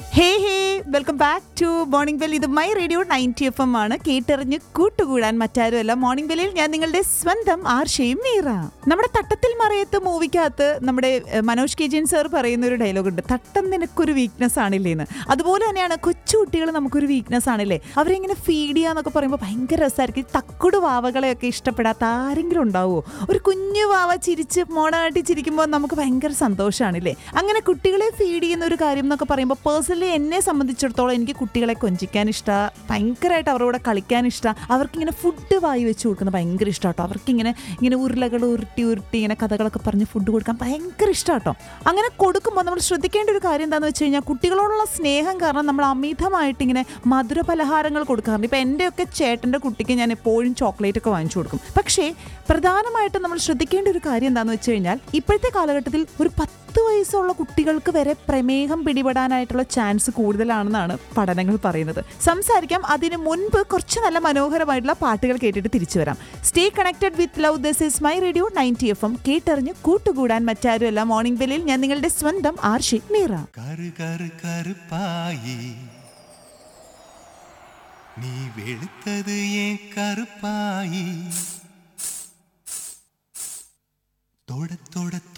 Hey hey welcome back to morning bell. ഇത് my radio 90 FM ആണ്. കേട്ടെറിഞ്ഞ് കൂട്ടുകൂടാൻ മറ്റാരുമല്ല, മോർണിംഗ് ബെല്ലിൽ ഞാൻ നിങ്ങളുടെ സ്വന്തം ആർഷയും മീറ. നമ്മുടെ തട്ടത്തിൽ മറയത്ത് മൂവിക്കകത്ത് നമ്മുടെ മനോജ് കെ ജെയിൻ സാർ പറയുന്ന ഒരു ഡയലോഗ് ഉണ്ട്, തട്ടം നിനക്കൊരു വീക്ക്നെസ് ആണില്ലേന്ന്. അതുപോലെ തന്നെയാണ് കൊച്ചു കുട്ടികൾ നമുക്കൊരു വീക്ക്നെസ് ആണില്ലേ. അവരെങ്ങനെ ഫീഡ് ചെയ്യാന്നൊക്കെ പറയുമ്പോൾ ഭയങ്കര രസമായിരിക്കും. തക്കുട് വാവകളെയൊക്കെ ഇഷ്ടപ്പെടാത്ത ആരെങ്കിലും ഉണ്ടാവുമോ? ഒരു കുഞ്ഞു വാവ ചിരിച്ച് മോണാട്ടി ചിരിക്കുമ്പോൾ നമുക്ക് ഭയങ്കര സന്തോഷമാണില്ലേ. അങ്ങനെ കുട്ടികളെ ഫീഡ് ചെയ്യുന്ന ഒരു കാര്യം എന്നൊക്കെ പറയുമ്പോൾ പേഴ്സണലി എന്നെ സംബന്ധിച്ചിടത്തോളം എനിക്ക് കുട്ടികളെ കൊഞ്ചിക്കാൻ ഇഷ്ടമാണ്, ഭയങ്കരമായിട്ട് അവരോട് കളിക്കാൻ ഇഷ്ടമാണ്. അവർക്കിങ്ങനെ ഫുഡ് വായി വെച്ച് കൊടുക്കുന്നത് ഭയങ്കര ഇഷ്ടമാട്ടോ. അവർക്കിങ്ങനെ ഉരുളകൾ ഉരുട്ടി ഇങ്ങനെ കഥകളൊക്കെ പറഞ്ഞ് ഫുഡ് കൊടുക്കാൻ ഭയങ്കര ഇഷ്ടമാട്ടോ. അങ്ങനെ കൊടുക്കുമ്പോൾ നമ്മൾ ശ്രദ്ധിക്കേണ്ട ഒരു കാര്യം എന്താണെന്ന് വെച്ച് കഴിഞ്ഞാൽ, കുട്ടികളോടുള്ള സ്നേഹം കാരണം നമ്മൾ അമിതമായിട്ട് ഇങ്ങനെ മധുര പലഹാരങ്ങൾ കൊടുക്കാറുണ്ട്. ഇപ്പം എൻ്റെയൊക്കെ ചേട്ടൻ്റെ കുട്ടിക്ക് ഞാൻ എപ്പോഴും ചോക്ലേറ്റ് ഒക്കെ വാങ്ങിച്ചു കൊടുക്കും. പക്ഷേ പ്രധാനമായിട്ടും നമ്മൾ ശ്രദ്ധിക്കേണ്ട ഒരു കാര്യം എന്താണെന്ന് വെച്ച് കഴിഞ്ഞാൽ, ഇപ്പോഴത്തെ കാലഘട്ടത്തിൽ ഒരു 10 വയസ്സുള്ള കുട്ടികൾക്ക് വരെ പ്രമേഹം പിടിപെടാനായിട്ടുള്ള ചാൻസ് കൂടുതലാണെന്നാണ് പഠനങ്ങൾ പറയുന്നത്. സംസാരിക്കാം, അതിന് മുൻപ് കുറച്ച് നല്ല മനോഹരമായിട്ടുള്ള പാട്ടുകൾ കേട്ടിട്ട് തിരിച്ചു വരാം. Stay connected with love. This is my radio 90 FM. കേട്ടറിഞ്ഞ് കൂട്ടുകൂടാൻ മറ്റാരുമല്ല, മോർണിംഗ് ബെല്ലിൽ ഞാൻ നിങ്ങളുടെ സ്വന്തം ആർഷി മീറ. നീ വെളുത്തത് ഏൻ കറുപ്പായി, തൊട തൊട